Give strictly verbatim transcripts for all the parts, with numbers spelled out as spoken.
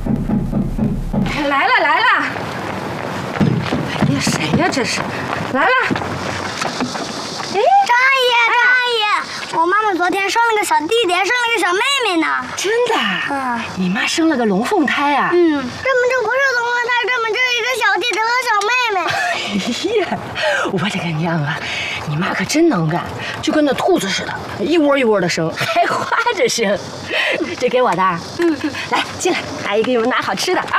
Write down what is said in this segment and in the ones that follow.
来了来了！哎呀，谁呀？这是来了！哎， 张阿姨，张阿姨，我妈妈昨天生了个小弟弟，还生了个小妹妹呢。 真的？嗯，你妈生了个龙凤胎啊？ 嗯，这么这不是龙凤胎，这么这是一个小弟弟和小妹妹。 哎呀，我这个娘啊，你妈可真能干，就跟那兔子似的，一窝一窝的生，还花着生。这给我的。嗯，来进来，阿姨给你们拿好吃的啊。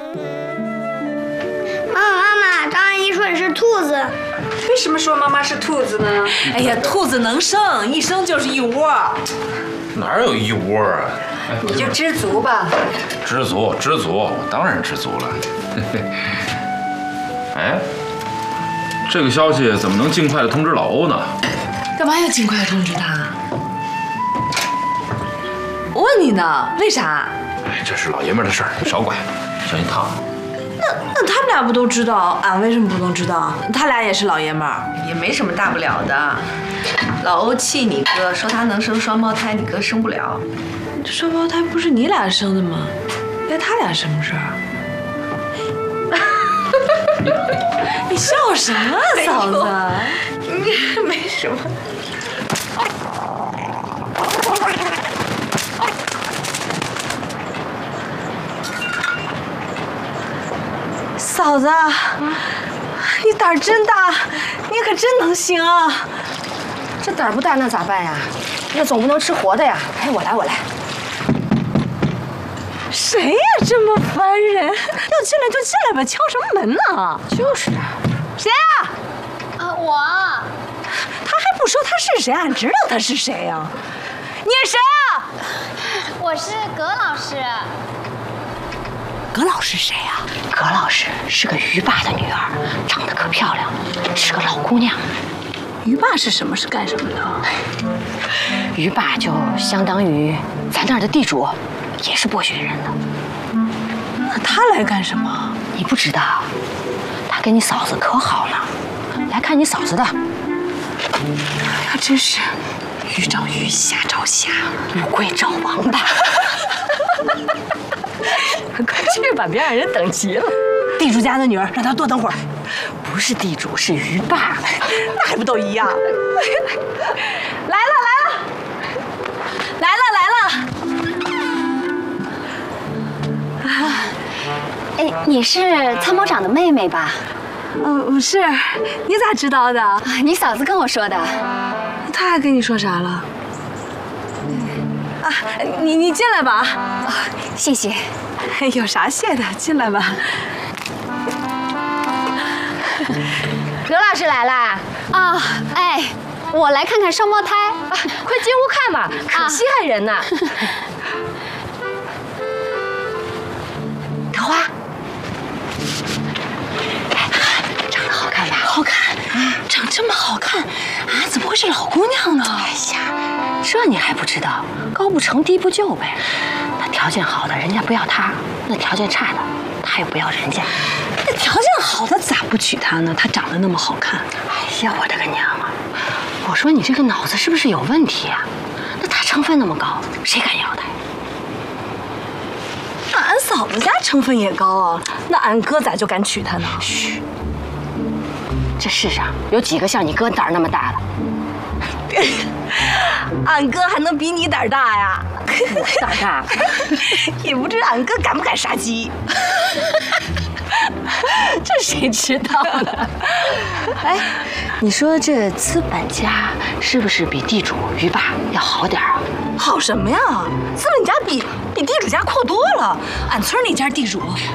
妈妈妈妈，张阿姨说你是兔子。 为什么说妈妈是兔子呢？ 哎呀，兔子能生，一生就是一窝。 哪有一窝啊？ 你就知足吧。 知足，知足，我当然知足了。哎，这个消息怎么能尽快的通知老欧呢？ 干嘛要尽快通知他？我问你呢，为啥？ 哎，这是老爷们的事儿，少管，小心烫。 那那他们俩不都知道，俺为什么不能知道？他俩也是老爷们儿， 也没什么大不了的。老欧气你哥，说他能生双胞胎，你哥生不了。 这双胞胎不是你俩生的吗？关他俩什么事儿？你笑什么，嫂子？ 你没什么。 嫂子，你胆儿真大，你可真能行啊！ 这胆儿不大那咋办呀？那总不能吃活的呀。哎，我来我来。 谁呀这么烦人？要进来就进来吧，敲什么门呢？ 就是啊。 谁呀？ 啊，我。 他还不说他是谁，俺知道他是谁呀。你是谁啊？ 我是葛老师。 葛老师谁呀？ 葛老师是个于爸的女儿，长得可漂亮，是个老姑娘。 于爸是什么？是干什么的？ 于爸就相当于咱那儿的地主，也是剥削人的。 那他来干什么？ 你不知道，他跟你嫂子可好了，来看你嫂子的。 哎呀，真是鱼找鱼，虾找虾， 乌龟找王八。快去吧，别让人等急了。 地主家的女儿，让她多等会儿。 不是地主，是于爸。 那还不都一样？来了来了，来了来了。啊， 哎，你是参谋长的妹妹吧？ 嗯，是。你咋知道的？ 啊，你嫂子跟我说的。 她还跟你说啥了？啊，你你进来吧。 啊，谢谢。 有啥谢的？进来吧。 葛老师来啦！ 啊，哎，我来看看双胞胎。 啊，快进屋看吧，可稀罕人呢。桃花，长得好看吧？ 好看，长这么好看，啊，怎么会是老姑娘呢？ 哎呀，这你还不知道？高不成低不就呗。那条件好的人家不要他，那条件差的他也不要人家。 那条件好的咋不娶她呢？她长得那么好看。 哎呀，我的个娘啊！我说你这个脑子是不是有问题啊？那他成分那么高，谁敢要他？ 那俺嫂子家成分也高啊，那俺哥咋就敢娶她呢？ 嘘，这世上有几个像你哥胆儿那么大的？ 俺哥还能比你胆大呀？ 我胆大， 也不知俺哥敢不敢杀鸡。 这谁知道呢？哎，你说这资本家是不是比地主于爸要好点啊？ 好什么呀？资本家比比地主家阔多了。俺村那家地主